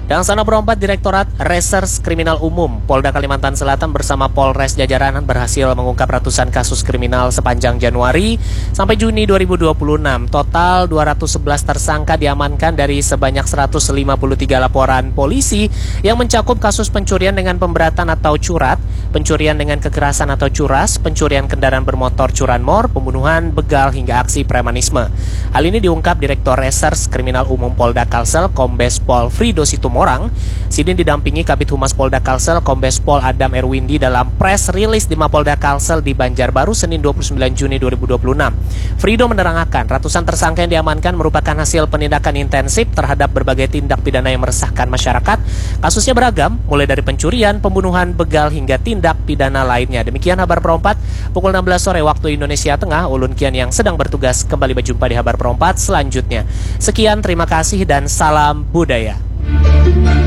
Dan sana berompat Direktorat Reserse Kriminal Umum Polda Kalimantan Selatan bersama Polres Jajaran berhasil mengungkap ratusan kasus kriminal sepanjang Januari sampai Juni 2026. Total 211 tersangka diamankan dari sebanyak 153 laporan polisi yang mencakup kasus pencurian dengan pemberatan atau curat, pencurian dengan kekerasan atau curas, pencurian kendaraan bermotor curanmor, pembunuhan, begal hingga aksi premanisme. Hal ini diungkap Direktur Reserse Kriminal Umum Polda Kalsel Kombes Pol Frido Situmorang. Sidin didampingi Kabid Humas Polda Kalsel Kombes Pol Adam Erwindi dalam press release di Mapolda Kalsel di Banjarbaru Senin 29 Juni 2026. Frido menerangkan ratusan tersangka yang diamankan merupakan hasil penindakan intensif terhadap berbagai tindak pidana yang meresahkan masyarakat. Kasusnya beragam, mulai dari pencurian, pembunuhan, begal hingga tindak pidana lainnya. Demikian Habar Perompat pukul 16 sore waktu Indonesia Tengah. Ulun Kian yang sedang bertugas kembali berjumpa di Habar Perompat selanjutnya. Sekian, terima kasih dan salam budaya.